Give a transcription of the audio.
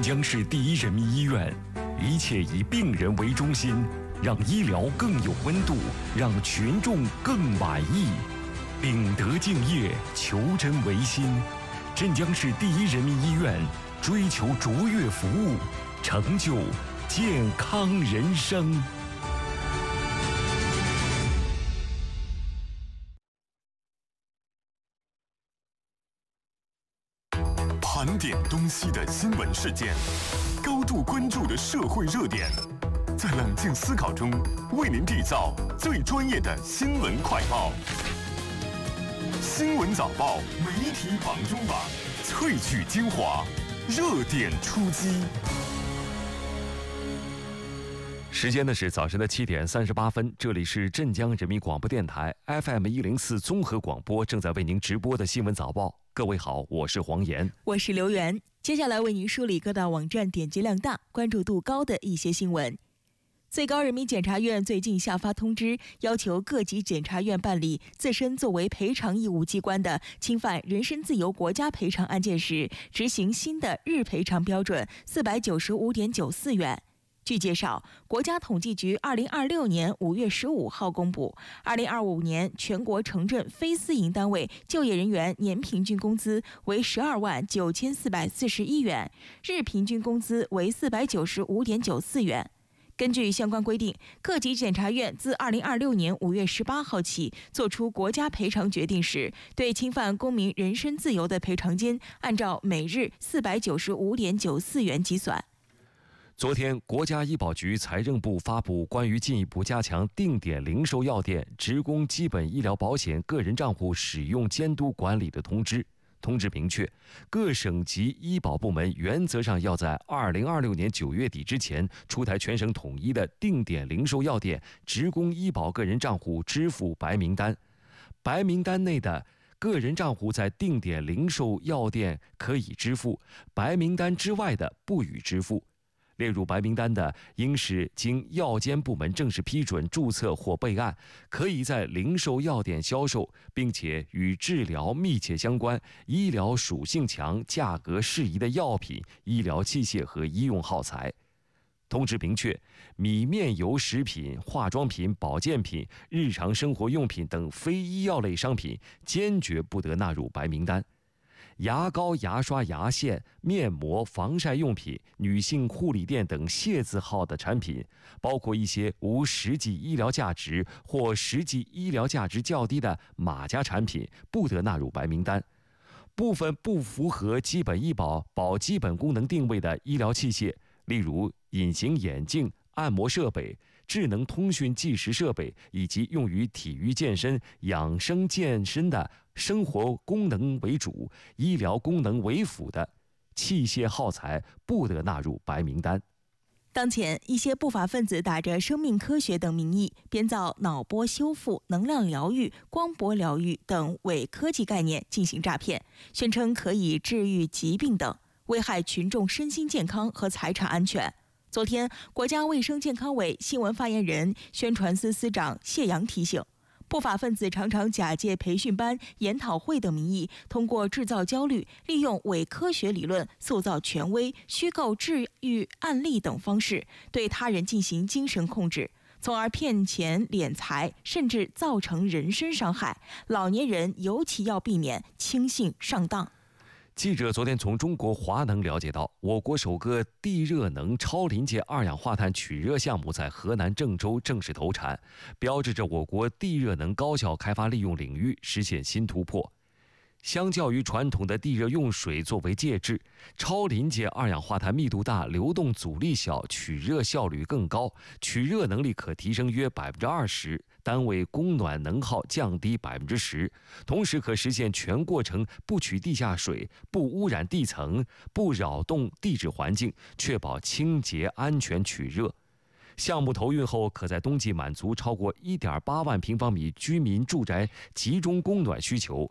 镇江市第一人民医院，一切以病人为中心，让医疗更有温度，让群众更满意。秉德敬业，求真为心。镇江市第一人民医院追求卓越服务，成就健康人生。 盘点东西的新闻事件，高度关注的社会热点，在冷静思考中为您缔造最专业的新闻快报。新闻早报媒体榜中榜，萃取精华，热点出击。 时间呢是早晨的7点38分，这里是镇江人民广播电台 FM104综合广播正在为您直播的新闻早报。各位好，我是黄岩， 我是刘源。接下来为您梳理各大网站点击量大、关注度高的一些新闻。最高人民检察院最近下发通知，要求各级检察院办理自身作为赔偿义务机关的侵犯人身自由国家赔偿案件时，执行新的日赔偿标准495.94元。据介绍，国家统计局2026年5月15号公布，2025年全国城镇非私营单位就业人员年平均工资为129441元，日平均工资为495.94元。根据相关规定，各级检察院自2026年5月18号起作出国家赔偿决定时，对侵犯公民人身自由的赔偿金按照每日495.94元计算。 昨天，国家医保局、财政部发布关于进一步加强定点零售药店职工基本医疗保险个人账户使用监督管理的通知。通知明确，各省级医保部门原则上要在2026年9月底之前出台全省统一的定点零售药店职工医保个人账户支付白名单。白名单内的个人账户在定点零售药店可以支付，白名单之外的不予支付。列入白名单的，应是经药监部门正式批准注册或备案，可以在零售药店销售，并且与治疗密切相关、医疗属性强、价格适宜的药品、医疗器械和医用耗材。通知明确，米面油食品、化妆品、保健品、日常生活用品等非医药类商品，坚决不得纳入白名单。牙膏、牙刷、牙线、面膜、防晒用品、女性护理店等械字号的产品，包括一些无实际医疗价值或实际医疗价值较低的马甲产品，不得纳入白名单。部分不符合基本医保保基本功能定位的医疗器械，例如隐形眼镜、按摩设备、智能通讯计时设备以及用于体育健身、养生健身的生活功能为主、医疗功能为辅的器械耗材，不得纳入白名单。 当前，一些不法分子打着生命科学等名义，编造脑波修复、能量疗愈、光波疗愈等伪科技概念进行诈骗，宣称可以治愈疾病等，危害群众身心健康和财产安全。昨天，国家卫生健康委新闻发言人、宣传司司长谢阳提醒，不法分子常常假借培训班、研讨会等名义，通过制造焦虑、利用伪科学理论塑造权威、虚构治愈案例等方式，对他人进行精神控制，从而骗钱敛财，甚至造成人身伤害。老年人尤其要避免轻信上当。 记者昨天从中国华能了解到，我国首个地热能超临界二氧化碳取热项目在河南郑州正式投产，标志着我国地热能高效开发利用领域实现新突破。相较于传统的地热用水作为介质，超临界二氧化碳密度大、流动阻力小，取热效率更高，取热能力可提升约20%，单位供暖能耗降低10%，同时可实现全过程不取地下水、不污染地层、不扰动地质环境，确保清洁安全取热。项目投运后，可在冬季满足超过1.8万平方米居民住宅集中供暖需求，